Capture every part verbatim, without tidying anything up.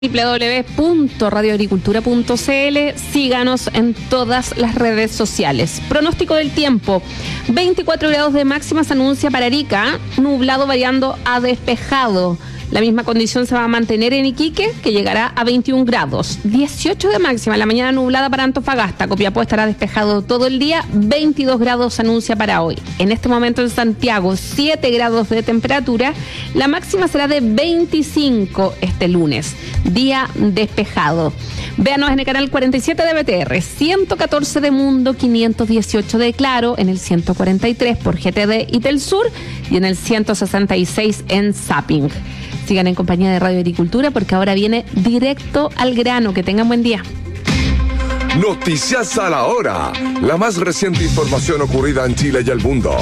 doble u doble u doble u punto radio agricultura punto c l. Síganos en todas las redes sociales. Pronóstico del tiempo. veinticuatro grados de máxima se anuncia para Arica, nublado variando a despejado. La misma condición se va a mantener en Iquique, que llegará a veintiún grados. dieciocho de máxima, la mañana nublada para Antofagasta. Copiapó estará despejado todo el día. veintidós grados se anuncia para hoy. En este momento en Santiago, siete grados de temperatura. La máxima será de veinticinco este lunes. Día despejado. Véanos en el canal cuarenta y siete de B T R, ciento catorce de Mundo, quinientos dieciocho de Claro, en el ciento cuarenta y tres por G T D y Telsur y en el ciento sesenta y seis en Zapping. Sigan en compañía de Radio Agricultura porque ahora viene directo al grano. Que tengan buen día. Noticias a la hora. La más reciente información ocurrida en Chile y el mundo.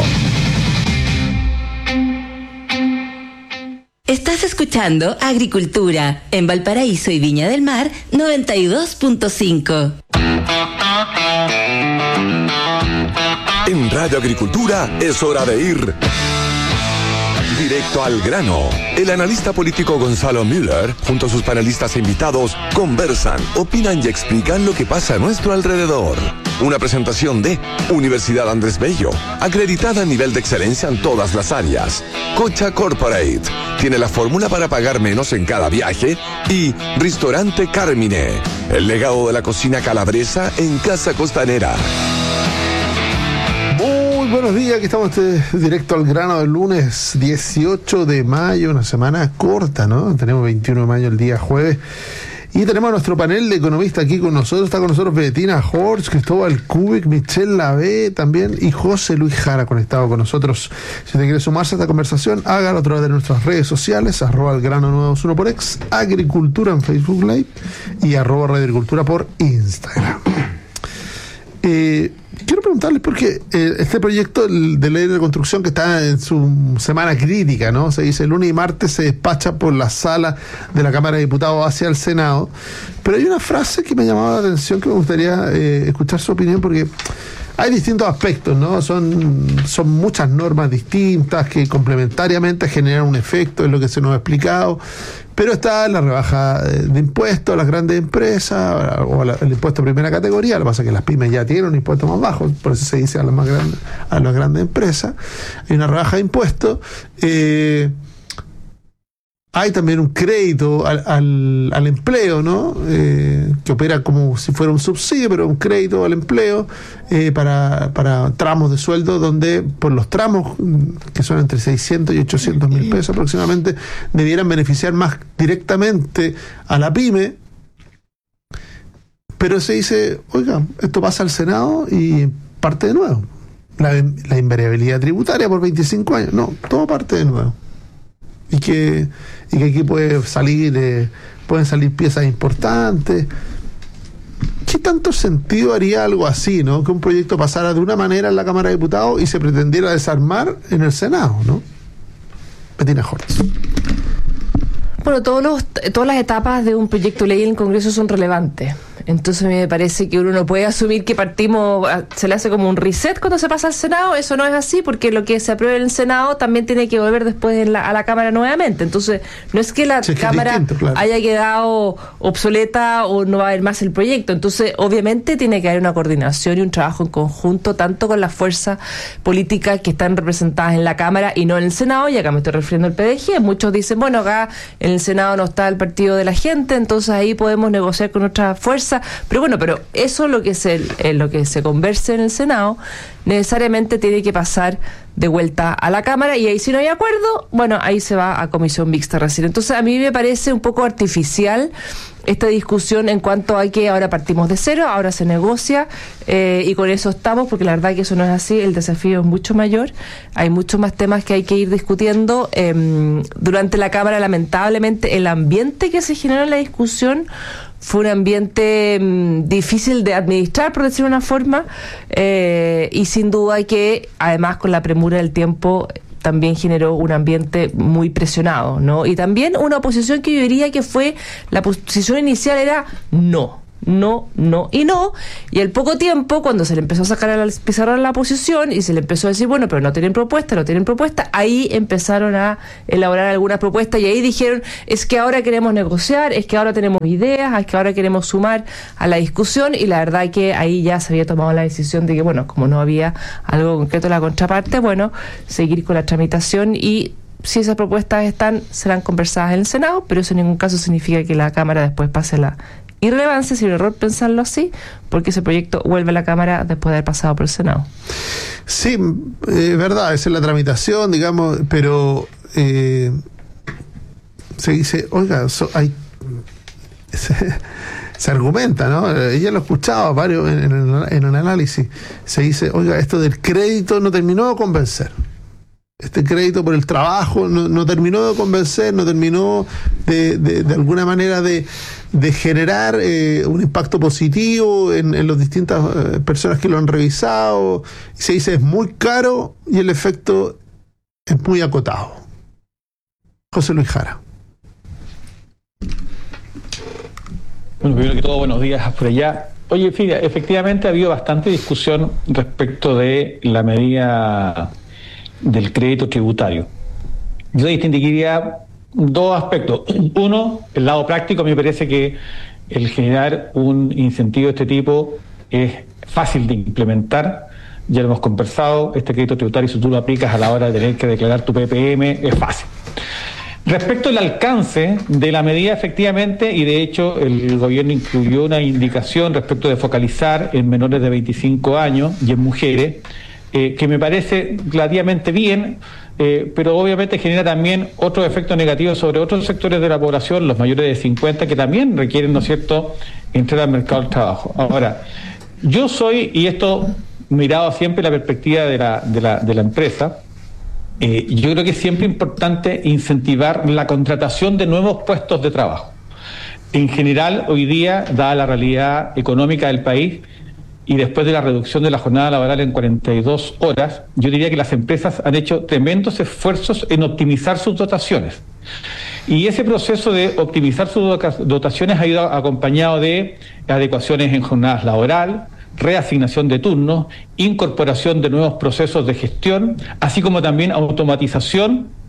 Estás escuchando Agricultura en Valparaíso y Viña del Mar noventa y dos punto cinco. En Radio Agricultura es hora de ir directo al grano. El analista político Gonzalo Müller, junto a sus panelistas e invitados, conversan, opinan y explican lo que pasa a nuestro alrededor. Una presentación de Universidad Andrés Bello, acreditada a nivel de excelencia en todas las áreas. Cocha Corporate, tiene la fórmula para pagar menos en cada viaje. Y Restaurante Carmine, el legado de la cocina calabresa en Casa Costanera. Buenos días, aquí estamos este directo al grano del lunes dieciocho de mayo, una semana corta, ¿no? Tenemos veintiuno de mayo el día jueves. Y tenemos a nuestro panel de economistas aquí con nosotros. Está con nosotros Bettina Horst, Cristóbal Kubik, Michelle Lavé también y José Luis Jara conectado con nosotros. Si te quiere sumarse a esta conversación, hágalo a través de nuestras redes sociales, arroba el grano nueve dos uno por X, Agricultura en Facebook Live y arroba Radio Agricultura por Instagram. Eh, quiero preguntarles porque eh, este proyecto de ley de construcción que está en su semana crítica, ¿no? Se dice el lunes y martes se despacha por la sala de la Cámara de Diputados hacia el Senado, pero hay una frase que me llamaba la atención que me gustaría eh, escuchar su opinión porque hay distintos aspectos, ¿no? Son, son muchas normas distintas que complementariamente generan un efecto, es lo que se nos ha explicado. Pero está la rebaja de impuestos a las grandes empresas o la, el impuesto de primera categoría. Lo que pasa es que las pymes ya tienen un impuesto más bajo, por eso se dice a las más grandes, a las grandes empresas. Hay una rebaja de impuestos. Eh, hay también un crédito al, al, al empleo, ¿no? Eh, que opera como si fuera un subsidio, pero un crédito al empleo eh, para, para tramos de sueldo donde por los tramos, que son entre seiscientos y ochocientos mil pesos aproximadamente, debieran beneficiar más directamente a la pyme. Pero se dice, oiga, esto pasa al Senado y parte de nuevo. La, la invariabilidad tributaria por veinticinco años. No, todo parte de nuevo. Y que, y que aquí puede salir, eh, pueden salir piezas importantes. ¿Qué tanto sentido haría algo así, ¿no? Que un proyecto pasara de una manera en la Cámara de Diputados y se pretendiera desarmar en el Senado, ¿no? Bettina Horst. Bueno, todos los, todas las etapas de un proyecto de ley en el Congreso son relevantes. Entonces a mí me parece que uno no puede asumir que partimos, se le hace como un reset cuando se pasa al Senado. Eso no es así, porque lo que se apruebe en el Senado también tiene que volver después en la, a la Cámara nuevamente. Entonces no es que la sí, Cámara es distinto, claro, haya quedado obsoleta o no va a haber más el proyecto. Entonces obviamente tiene que haber una coordinación y un trabajo en conjunto tanto con las fuerzas políticas que están representadas en la Cámara y no en el Senado. Y acá me estoy refiriendo al P D G. Muchos dicen, bueno, acá en el Senado no está el Partido de la Gente, entonces ahí podemos negociar con nuestra fuerza. Pero bueno, pero eso lo que se, eh, lo que se converse en el Senado necesariamente tiene que pasar de vuelta a la Cámara y ahí si no hay acuerdo, bueno, ahí se va a comisión mixta recién. Entonces a mí me parece un poco artificial esta discusión en cuanto a que ahora partimos de cero, ahora se negocia eh, y con eso estamos, porque la verdad que eso no es así, el desafío es mucho mayor, hay muchos más temas que hay que ir discutiendo. Eh, durante la Cámara, lamentablemente, el ambiente que se generó en la discusión fue un ambiente mmm, difícil de administrar, por decirlo de una forma, eh, y sin duda que, además, con la premura del tiempo, también generó un ambiente muy presionado, ¿no? Y también una oposición que yo diría que fue, la posición inicial era no. no, no y no. Y al poco tiempo, cuando se le empezó a sacar a la pizarra la posición y se le empezó a decir, bueno, pero no tienen propuesta, no tienen propuesta, ahí empezaron a elaborar algunas propuestas y ahí dijeron, es que ahora queremos negociar, es que ahora tenemos ideas, es que ahora queremos sumar a la discusión, y la verdad que ahí ya se había tomado la decisión de que, bueno, como no había algo concreto en la contraparte, bueno, seguir con la tramitación, y si esas propuestas están, serán conversadas en el Senado, pero eso en ningún caso significa que la Cámara después pase la irrelevancia, es un error pensarlo así, porque ese proyecto vuelve a la Cámara después de haber pasado por el Senado. Sí, es eh, verdad, esa es la tramitación, digamos, pero eh, se dice, oiga, so, hay se, se argumenta, ¿no? Ella lo escuchaba varios en, en, en el análisis, se dice, oiga, esto del crédito no terminó de convencer. Este crédito por el trabajo no, no terminó de convencer, no terminó de, de, de alguna manera de, de generar eh, un impacto positivo en, en las distintas eh, personas que lo han revisado. Y se dice es muy caro y el efecto es muy acotado. José Luis Jara. Bueno, primero que todo, buenos días por allá. Oye, fíjate, efectivamente ha habido bastante discusión respecto de la medida del crédito tributario. Yo distinguiría dos aspectos. Uno, el lado práctico. Me parece que el generar un incentivo de este tipo es fácil de implementar. Ya lo hemos conversado. Este crédito tributario, si tú lo aplicas a la hora de tener que declarar tu P P M, es fácil. Respecto al alcance de la medida, efectivamente, y de hecho el gobierno incluyó una indicación respecto de focalizar en menores de veinticinco años y en mujeres, Eh, que me parece relativamente bien, eh, pero obviamente genera también otros efectos negativos sobre otros sectores de la población, los mayores de cincuenta, que también requieren, ¿no es cierto?, entrar al mercado del trabajo. Ahora, yo soy, y esto mirado siempre la perspectiva de la, de la, de la empresa, eh, yo creo que es siempre importante incentivar la contratación de nuevos puestos de trabajo. En general, hoy día, dada la realidad económica del país, y después de la reducción de la jornada laboral en cuarenta y dos horas, yo diría que las empresas han hecho tremendos esfuerzos en optimizar sus dotaciones. Y ese proceso de optimizar sus dotaciones ha ido acompañado de adecuaciones en jornadas laboral, reasignación de turnos, incorporación de nuevos procesos de gestión, así como también automatización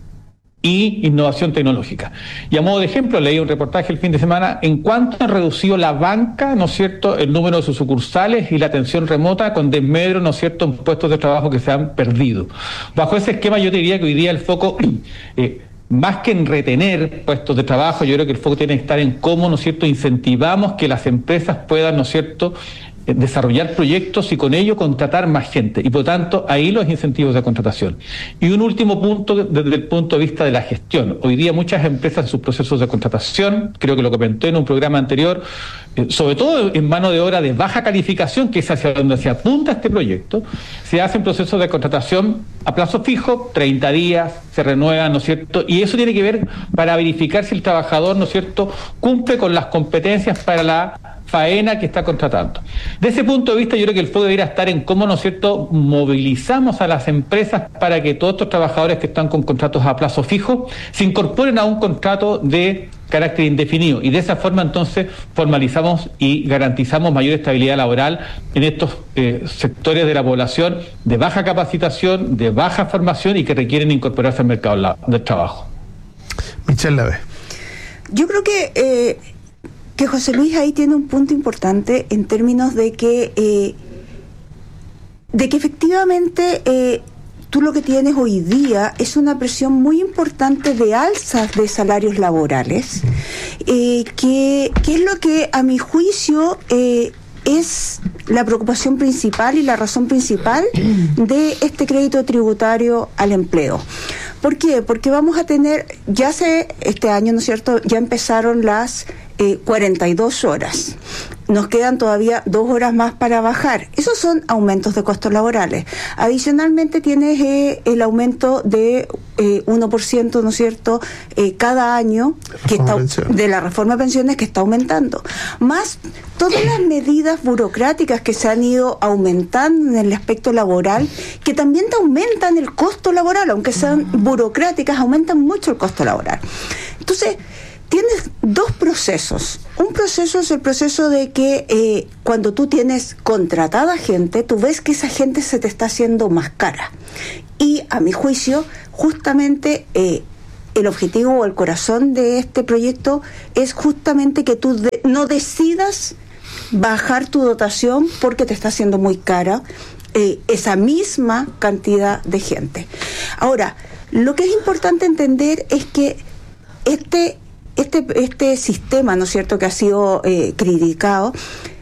y innovación tecnológica. Y a modo de ejemplo, leí un reportaje el fin de semana en cuánto han reducido la banca, ¿no es cierto?, el número de sus sucursales y la atención remota, con desmedro, ¿no es cierto?, en puestos de trabajo que se han perdido. Bajo ese esquema, yo te diría que hoy día el foco, eh, más que en retener puestos de trabajo, yo creo que el foco tiene que estar en cómo, ¿no es cierto?, incentivamos que las empresas puedan, ¿no es cierto?, desarrollar proyectos y con ello contratar más gente, y por lo tanto ahí los incentivos de contratación. Y un último punto desde el punto de vista de la gestión. Hoy día muchas empresas en sus procesos de contratación, creo que lo comenté en un programa anterior, eh, sobre todo en mano de obra de baja calificación, que es hacia donde se apunta este proyecto, se hacen procesos de contratación a plazo fijo, treinta días, se renuevan, ¿no es cierto? Y eso tiene que ver para verificar si el trabajador, ¿no es cierto?, cumple con las competencias para la faena que está contratando. De ese punto de vista, yo creo que el foco debería estar en cómo, ¿no es cierto?, movilizamos a las empresas para que todos estos trabajadores que están con contratos a plazo fijo se incorporen a un contrato de carácter indefinido, y de esa forma entonces formalizamos y garantizamos mayor estabilidad laboral en estos eh, sectores de la población de baja capacitación, de baja formación y que requieren incorporarse al mercado del trabajo. Michelle Lave. Yo creo que eh, que José Luis ahí tiene un punto importante en términos de que eh, de que efectivamente eh, tú lo que tienes hoy día es una presión muy importante de alzas de salarios laborales, eh, que, que es lo que a mi juicio eh, es la preocupación principal y la razón principal de este crédito tributario al empleo. ¿Por qué? Porque vamos a tener, ya hace este año, ¿no es cierto?, ya empezaron las eh, cuarenta y dos horas. Nos quedan todavía dos horas más para bajar. Esos son aumentos de costos laborales. Adicionalmente tienes eh, el aumento de eh, uno por ciento, ¿no es cierto?, eh, cada año que está, de la reforma de pensiones, que está aumentando. Más todas las medidas burocráticas que se han ido aumentando en el aspecto laboral, que también te aumentan el costo laboral, aunque sean burocráticas, aumentan mucho el costo laboral. Entonces, tienes dos procesos. Un proceso es el proceso de que eh, cuando tú tienes contratada gente, tú ves que esa gente se te está haciendo más cara. Y a mi juicio, justamente eh, el objetivo o el corazón de este proyecto es justamente que tú de, no decidas bajar tu dotación porque te está haciendo muy cara eh, esa misma cantidad de gente. Ahora, lo que es importante entender es que este, este, este sistema, ¿no es cierto?, que ha sido eh, criticado,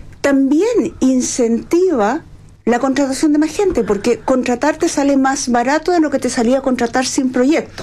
también incentiva la contratación de más gente, porque contratar te sale más barato de lo que te salía contratar sin proyecto.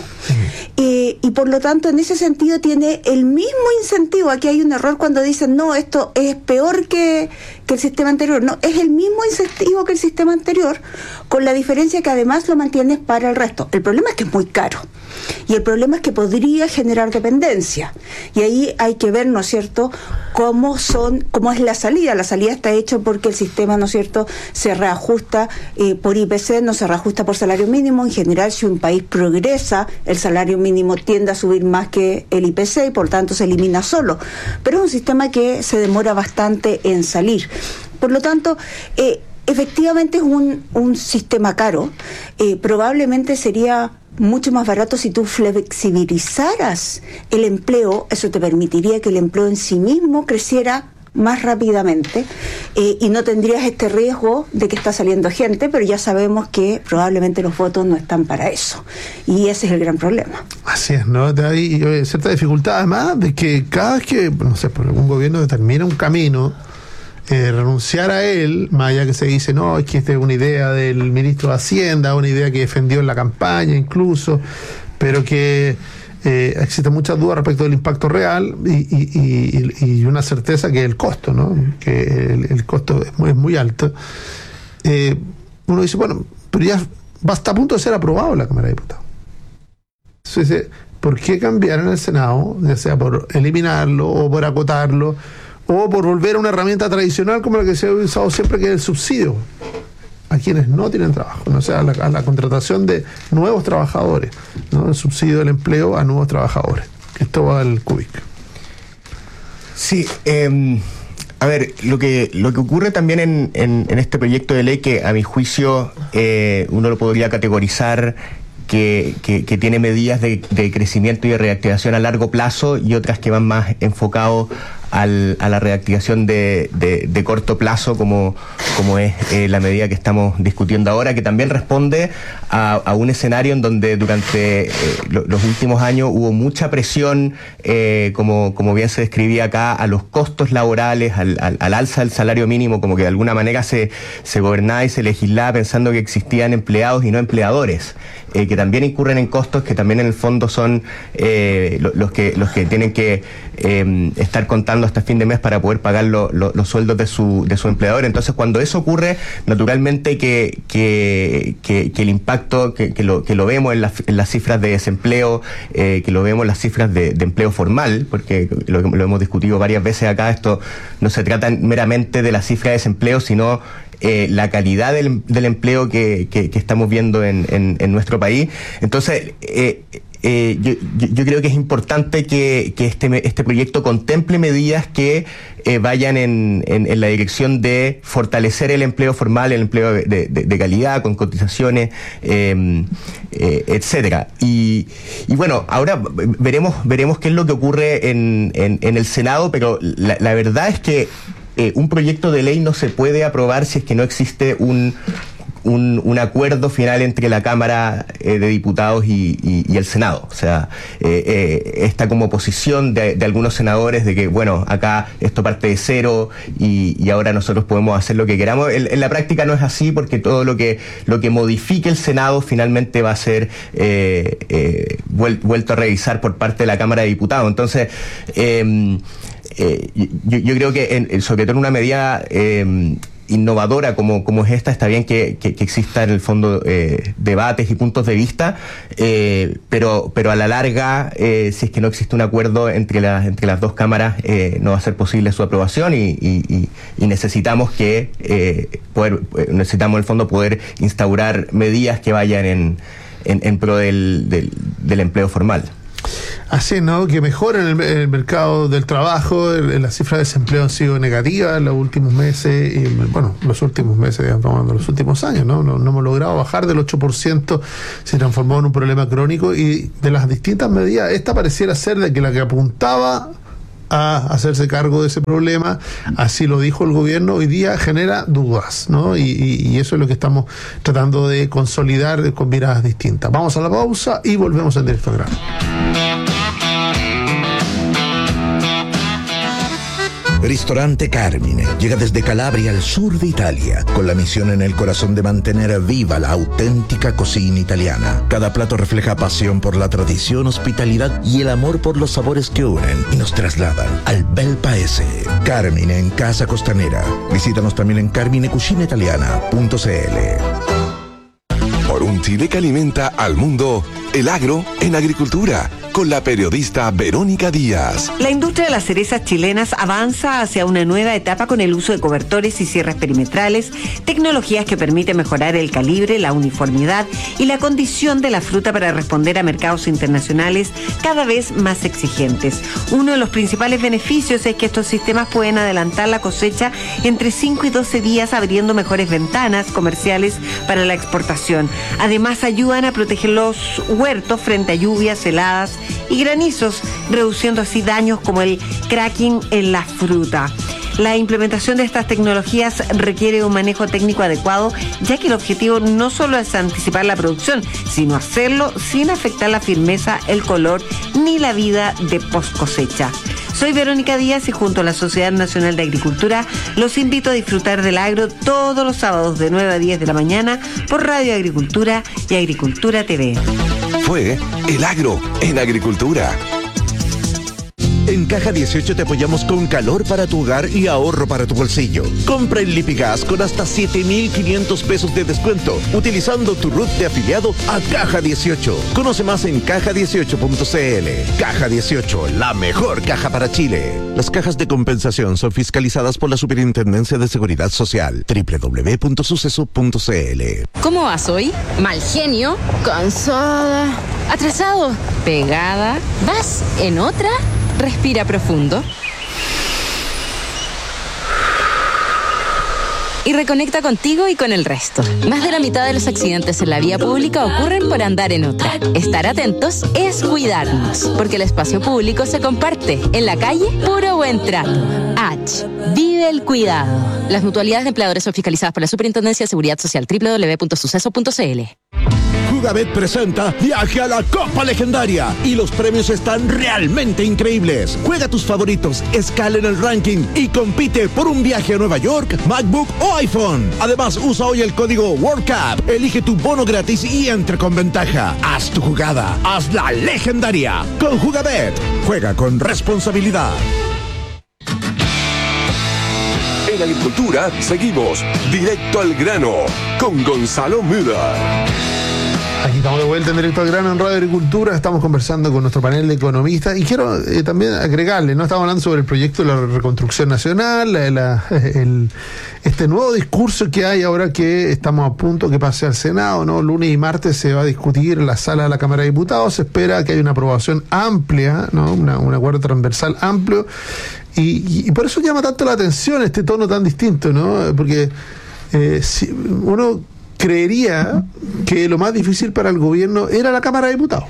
Eh, y por lo tanto, en ese sentido, tiene el mismo incentivo. Aquí hay un error cuando dicen, no, esto es peor que, que el sistema anterior. No, es el mismo incentivo que el sistema anterior, con la diferencia que además lo mantienes para el resto. El problema es que es muy caro. Y el problema es que podría generar dependencia. Y ahí hay que ver, ¿no es cierto?, cómo son, cómo es la salida. La salida está hecha porque el sistema, ¿no es cierto?, se reajusta eh, por I P C, no se reajusta por salario mínimo. En general, si un país progresa, el salario mínimo tiende a subir más que el I P C y por tanto se elimina solo. Pero es un sistema que se demora bastante en salir. Por lo tanto, eh, efectivamente es un, un sistema caro. Eh, probablemente sería mucho más barato si tú flexibilizaras el empleo. Eso te permitiría que el empleo en sí mismo creciera más rápidamente eh, y no tendrías este riesgo de que está saliendo gente, pero ya sabemos que probablemente los votos no están para eso, y ese es el gran problema. Así es, ¿no? Hay eh, cierta dificultad además de que cada vez que, no sé, por algún gobierno determina un camino, Eh, renunciar a él, más allá que se dice, no, es que esta es una idea del ministro de Hacienda, una idea que defendió en la campaña incluso, pero que eh, existen muchas dudas respecto del impacto real y, y, y, y una certeza que es el costo, ¿no? Que el, el costo es muy, es muy alto. Eh, uno dice, bueno, pero ya va hasta a punto de ser aprobado en la Cámara de Diputados. Entonces, ¿por qué cambiar en el Senado, ya sea por eliminarlo o por acotarlo, o por volver a una herramienta tradicional como la que se ha usado siempre, que es el subsidio a quienes no tienen trabajo, ¿no? O sea, a la, a la contratación de nuevos trabajadores, ¿no? El subsidio del empleo a nuevos trabajadores. Esto va al Cubic. Sí, eh, a ver, lo que lo que ocurre también en, en, en este proyecto de ley, que a mi juicio eh, uno lo podría categorizar Que, que, que tiene medidas de, de crecimiento y de reactivación a largo plazo y otras que van más enfocados al, a la reactivación de, de, de corto plazo, como, como es eh, la medida que estamos discutiendo ahora, que también responde a, a un escenario en donde durante eh, lo, los últimos años hubo mucha presión, eh, como, como bien se describía acá, a los costos laborales, al, al, al alza del salario mínimo, como que de alguna manera se, se gobernaba y se legislaba pensando que existían empleados y no empleadores, eh, que también incurren en costos, que también en el fondo son eh, los, los que los que tienen que eh, estar contando hasta fin de mes para poder pagar lo, lo, los sueldos de su de su empleador. Entonces, cuando eso ocurre, naturalmente que que, que, que el impacto que, que lo que lo vemos en, la, en las cifras de desempleo, eh, que lo vemos en las cifras de, de empleo formal, porque lo, lo hemos discutido varias veces acá, esto no se trata meramente de la cifra de desempleo, sino Eh, la calidad del, del empleo que, que, que estamos viendo en, en, en nuestro país. Entonces, eh, eh, yo, yo creo que es importante que, que este, este proyecto contemple medidas que eh, vayan en, en, en la dirección de fortalecer el empleo formal, el empleo de, de, de calidad, con cotizaciones, eh, eh, etcétera. Y, y bueno, ahora veremos, veremos qué es lo que ocurre en, en, en el Senado, pero la, la verdad es que Eh, un proyecto de ley no se puede aprobar si es que no existe un un, un acuerdo final entre la Cámara eh, de Diputados y, y, y el Senado. O sea, eh, eh, esta como posición de, de algunos senadores de que, bueno, acá esto parte de cero y, y ahora nosotros podemos hacer lo que queramos. En, en la práctica no es así, porque todo lo que lo que modifique el Senado finalmente va a ser eh, eh, vuel, vuelto a revisar por parte de la Cámara de Diputados. Entonces, eh, Eh, yo, yo creo que en, sobre todo en una medida eh, innovadora como, como es esta, está bien que, que, que exista en el fondo eh, debates y puntos de vista, eh, pero pero a la larga, eh, si es que no existe un acuerdo entre las entre las dos cámaras, eh, no va a ser posible su aprobación y, y, y necesitamos que eh, poder necesitamos en el fondo poder instaurar medidas que vayan en, en, en pro del, del, del empleo formal. Así, ¿no? Que mejoren el, el mercado del trabajo, el, el, las cifras de desempleo han sido negativas en los últimos meses, y bueno, los últimos meses, estamos hablando de los últimos años, ¿no? ¿no? No hemos logrado bajar del ocho por ciento, se transformó en un problema crónico, y de las distintas medidas, esta pareciera ser de que la que apuntaba a hacerse cargo de ese problema, así lo dijo el gobierno, hoy día genera dudas, ¿no? Y, y, y eso es lo que estamos tratando de consolidar con miradas distintas. Vamos a la pausa y volvemos en directo al grano. Ristorante Carmine llega desde Calabria al sur de Italia, con la misión en el corazón de mantener viva la auténtica cocina italiana. Cada plato refleja pasión por la tradición, hospitalidad y el amor por los sabores que unen y nos trasladan al bel paese. Carmine en Casa Costanera. Visítanos también en carmine cucina italiana punto c l. Por un Chile que alimenta al mundo, el agro en agricultura, con la periodista Verónica Díaz. La industria de las cerezas chilenas avanza hacia una nueva etapa con el uso de cobertores y cierres perimetrales, tecnologías que permiten mejorar el calibre, la uniformidad y la condición de la fruta para responder a mercados internacionales cada vez más exigentes. Uno de los principales beneficios es que estos sistemas pueden adelantar la cosecha entre cinco y doce días, abriendo mejores ventanas comerciales para la exportación. Además, ayudan a proteger los huertos frente a lluvias, heladas y granizos, reduciendo así daños como el cracking en la fruta. La implementación de estas tecnologías requiere un manejo técnico adecuado, ya que el objetivo no solo es anticipar la producción, sino hacerlo sin afectar la firmeza, el color ni la vida de post cosecha. Soy Verónica Díaz y junto a la Sociedad Nacional de Agricultura los invito a disfrutar del agro todos los sábados de nueve a diez de la mañana por Radio Agricultura y Agricultura T V. Fue El Agro en Agricultura. En Caja dieciocho te apoyamos con calor para tu hogar y ahorro para tu bolsillo. Compra en Lipigas con hasta siete mil quinientos pesos de descuento, utilizando tu R U T de afiliado a Caja dieciocho. Conoce más en caja dieciocho punto c l. Caja dieciocho, la mejor caja para Chile. Las cajas de compensación son fiscalizadas por la Superintendencia de Seguridad Social. doble u doble u doble u punto suceso punto c l. ¿Cómo vas hoy? Mal genio, cansada, atrasado, pegada. ¿Vas en otra? Respira profundo y reconecta contigo y con el resto. Más de la mitad de los accidentes en la vía pública ocurren por andar en otra. Estar atentos es cuidarnos, porque el espacio público se comparte. En la calle, puro buen trato. H. Vive el cuidado. Las mutualidades de empleadores son fiscalizadas por la Superintendencia de Seguridad Social. doble u doble u doble u punto suceso punto c l. Jugabet presenta Viaje a la Copa Legendaria y los premios están realmente increíbles. Juega tus favoritos, escala en el ranking y compite por un viaje a Nueva York, MacBook o iPhone. Además, usa hoy el código World Cup, elige tu bono gratis y entra con ventaja. Haz tu jugada, haz la legendaria. Con Jugabet, juega con responsabilidad. En Agricultura seguimos directo al grano con Gonzalo Müller. Aquí estamos de vuelta en Directo al Grano en Radio Agricultura. Estamos conversando con nuestro panel de economistas y quiero eh, también agregarle, ¿no? Estamos hablando sobre el proyecto de la reconstrucción nacional, la, la, el, este nuevo discurso que hay ahora que estamos a punto que pase al Senado, ¿no? Lunes y martes se va a discutir en la sala de la Cámara de Diputados. Se espera que haya una aprobación amplia, ¿no? Una, un acuerdo transversal amplio y, y, y por eso llama tanto la atención este tono tan distinto, ¿no? Porque eh, si uno creería que lo más difícil para el gobierno era la Cámara de Diputados,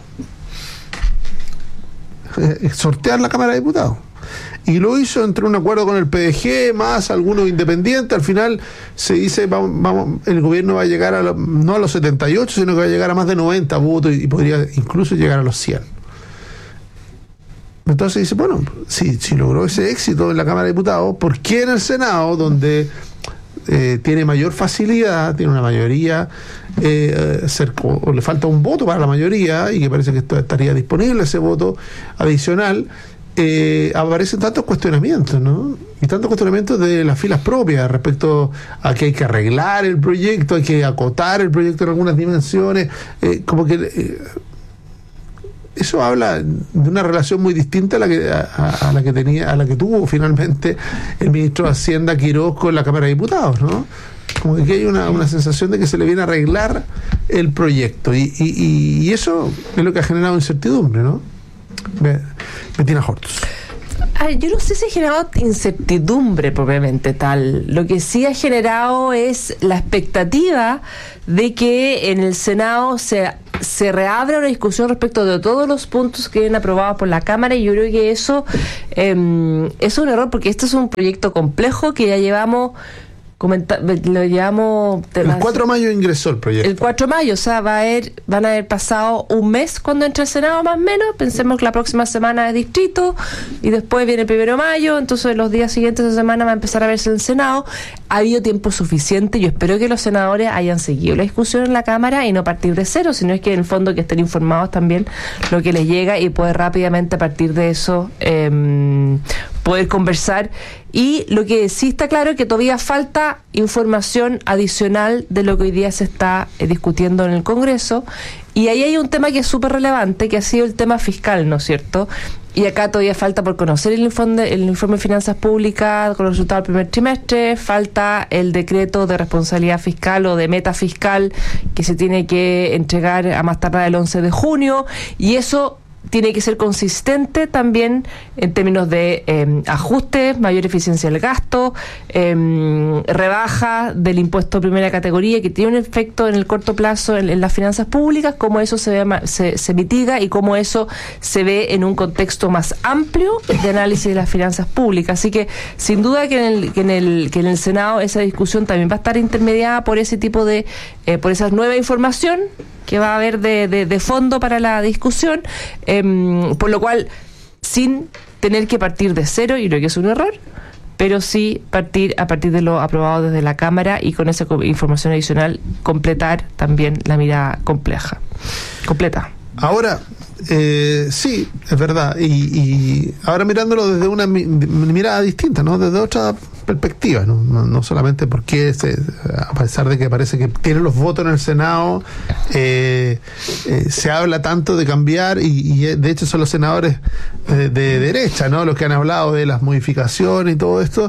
eh, sortear la Cámara de Diputados, y lo hizo entre un acuerdo con el P D G más algunos independientes. Al final se dice vamos, vamos el gobierno va a llegar a lo, no a los setenta y ocho, sino que va a llegar a más de noventa votos y, y podría incluso llegar a los cien. Entonces dice, bueno, si, si logró ese éxito en la Cámara de Diputados, ¿por qué en el Senado, donde Eh, tiene mayor facilidad, tiene una mayoría, eh, cerca, o le falta un voto para la mayoría, y que parece que esto estaría disponible ese voto adicional, eh, aparecen tantos cuestionamientos, ¿no? Y tantos cuestionamientos de las filas propias respecto a que hay que arreglar el proyecto, hay que acotar el proyecto en algunas dimensiones, eh, como que eh, eso habla de una relación muy distinta a la que a, a la que tenía a la que tuvo finalmente el ministro de Hacienda Quiroz con la Cámara de Diputados, ¿no? Como que aquí hay una, una sensación de que se le viene a arreglar el proyecto y, y, y eso es lo que ha generado incertidumbre, ¿no? Bettina Hortz. Ay, yo no sé si ha generado incertidumbre propiamente tal. Lo que sí ha generado es la expectativa de que en el Senado se, se reabra una discusión respecto de todos los puntos que vienen aprobados por la Cámara, y yo creo que eso eh, es un error, porque este es un proyecto complejo que ya llevamos... Comenta, lo llevamos el cuatro de mayo ingresó el proyecto. El cuatro de mayo, o sea, va a haber, van a haber pasado un mes cuando entre el Senado, más o menos. Pensemos que la próxima semana es distrito y después viene el primero de mayo, entonces los días siguientes de esa semana va a empezar a verse el Senado. Ha habido tiempo suficiente. Yo espero que los senadores hayan seguido la discusión en la Cámara y no partir de cero, sino es que en el fondo que estén informados también lo que les llega y poder rápidamente a partir de eso eh, poder conversar. Y lo que sí está claro es que todavía falta información adicional de lo que hoy día se está eh, discutiendo en el Congreso. Y ahí hay un tema que es súper relevante, que ha sido el tema fiscal, ¿no es cierto? Y acá todavía falta por conocer el informe, el informe de finanzas públicas con los resultados del primer trimestre, falta el decreto de responsabilidad fiscal o de meta fiscal que se tiene que entregar a más tardar el once de junio, y eso tiene que ser consistente también en términos de eh, ajustes, mayor eficiencia del gasto, eh, rebaja del impuesto de primera categoría, que tiene un efecto en el corto plazo en, en las finanzas públicas, cómo eso se, ve, se, se mitiga y cómo eso se ve en un contexto más amplio de análisis de las finanzas públicas. Así que sin duda que en el, que en el, que en el Senado esa discusión también va a estar intermediada por ese tipo de, eh, por esa nueva información que va a haber de, de, de fondo para la discusión, eh, por lo cual, sin tener que partir de cero, y creo que es un error, pero sí partir a partir de lo aprobado desde la Cámara y con esa información adicional completar también la mirada compleja, completa. Ahora, eh, sí, es verdad, y, y ahora mirándolo desde una mi, mirada distinta, ¿no? Desde otra perspectiva, ¿no? No, no solamente porque se, a pesar de que parece que tiene los votos en el Senado, eh, eh, se habla tanto de cambiar, y, y de hecho son los senadores de, de derecha, ¿no? Los que han hablado de las modificaciones y todo esto.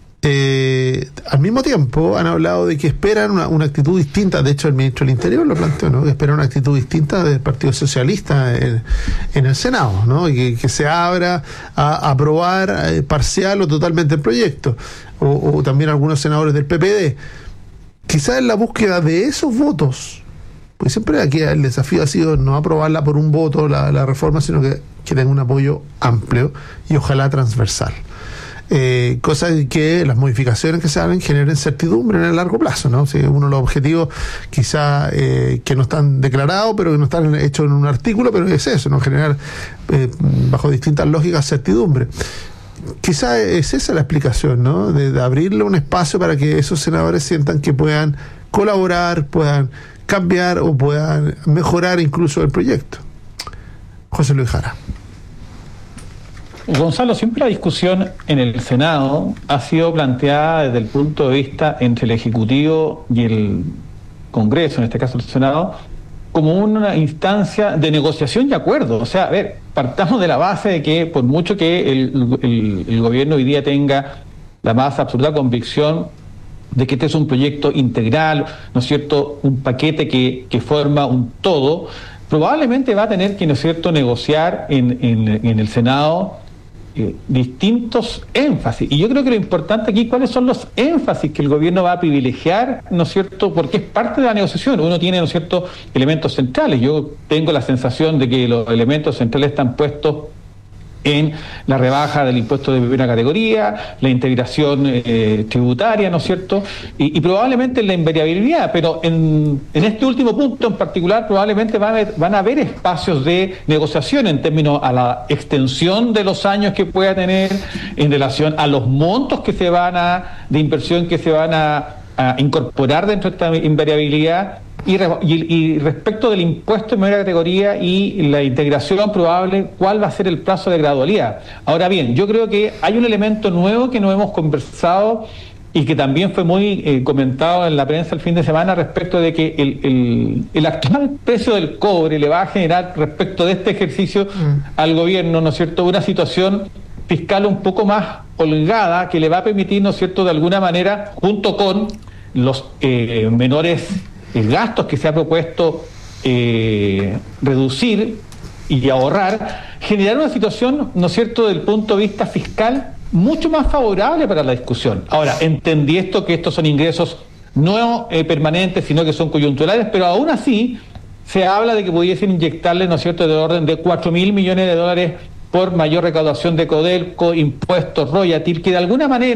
Eh, al mismo tiempo han hablado de que esperan una, una actitud distinta. De hecho el ministro del Interior lo planteó, ¿no? Que esperan una actitud distinta del Partido Socialista en, en el Senado, ¿no? Y que, que se abra a, a aprobar eh, parcial o totalmente el proyecto, o, o también algunos senadores del P P D, quizás en la búsqueda de esos votos, porque siempre aquí el desafío ha sido no aprobarla por un voto la, la reforma, sino que, que tenga un apoyo amplio y ojalá transversal. Eh, cosa que las modificaciones que se hagan generen certidumbre en el largo plazo, ¿no? Si uno de los objetivos quizá eh, que no están declarados, pero que no están hechos en un artículo, pero es eso, ¿no? Generar eh, bajo distintas lógicas certidumbre. Quizá es esa la explicación, ¿no? De, de abrirle un espacio para que esos senadores sientan que puedan colaborar, puedan cambiar o puedan mejorar incluso el proyecto. José Luis Jara. Gonzalo, siempre la discusión en el Senado ha sido planteada desde el punto de vista entre el Ejecutivo y el Congreso, en este caso el Senado, como una instancia de negociación y acuerdo. O sea, a ver, partamos de la base de que por mucho que el, el, el gobierno hoy día tenga la más absoluta convicción de que este es un proyecto integral, ¿no es cierto?, un paquete que, que forma un todo, probablemente va a tener que, ¿no es cierto?, negociar en, en, en el Senado Eh, distintos énfasis. Y yo creo que lo importante aquí, ¿cuáles son los énfasis que el gobierno va a privilegiar, ¿no es cierto?, porque es parte de la negociación. Uno tiene, ¿no es cierto?, elementos centrales. Yo tengo la sensación de que los elementos centrales están puestos en la rebaja del impuesto de primera categoría, la integración eh, tributaria, ¿no es cierto?, y, y probablemente en la invariabilidad, pero en, en este último punto en particular probablemente van a, haber, van a haber espacios de negociación en términos a la extensión de los años que pueda tener, en relación a los montos que se van a, de inversión que se van a, a incorporar dentro de esta invariabilidad. Y, y, y respecto del impuesto en primera categoría y la integración probable, ¿cuál va a ser el plazo de gradualidad? Ahora bien, yo creo que hay un elemento nuevo que no hemos conversado y que también fue muy eh, comentado en la prensa el fin de semana respecto de que el, el, el actual precio del cobre le va a generar respecto de este ejercicio mm. al gobierno, ¿no es cierto?, una situación fiscal un poco más holgada que le va a permitir, ¿no es cierto?, de alguna manera, junto con los eh, menores gastos que se ha propuesto eh, reducir, y ahorrar, generar una situación, ¿no es cierto?, del punto de vista fiscal mucho más favorable para la discusión. Ahora, entendí esto que estos son ingresos no eh, permanentes, sino que son coyunturales, pero aún así se habla de que pudiesen inyectarle, ¿no es cierto?, de orden de cuatro mil millones de dólares por mayor recaudación de Codelco, impuestos, royalties, que de alguna manera